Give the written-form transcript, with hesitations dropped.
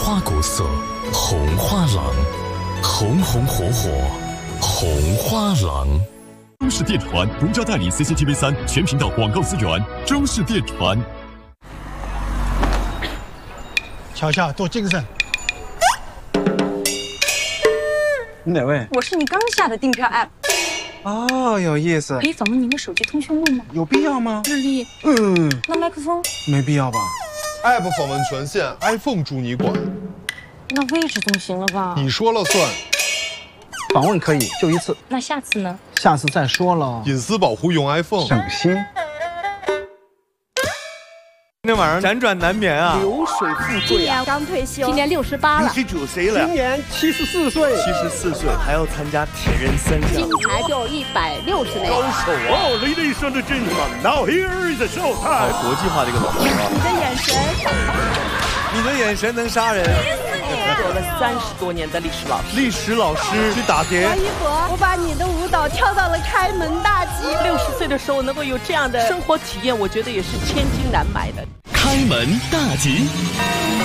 花国色，红花郎，红红火火，红花郎。中视电传独家代理 CCTV3 全频道广告资源，中视电传。 乔乔，多精神。 你哪位？ 我是你刚下的订票 app。 哦，有意思。 可以访问您的手机通讯录吗？ 有必要吗？ 日历。那麦克风？ 没必要吧。 app 访问权限 ，iPhone 主你管。 那位置总行了吧？ 你说了算。 访问可以，就一次。 那下次呢？ 下次再说了。 隐私保护用 iPhone。 省心。 今天晚上辗转难眠啊！ 流水富贵啊！ 刚退休， 今年68了 ，69岁了， 今年74岁 ，74岁还要参加铁人三项， 金牌就160枚。 高手啊 ！Ladies and gentlemen, now here is the show time。 国际化的一个老师啊！ 你的眼神， 你的眼神能杀人。 做了30多年的历史老师， 历史老师去打碟。 王一博，我把你的舞蹈跳到了开门大吉。 60岁的时候能够有这样的生活体验，我觉得也是千金难买的。 开门大吉。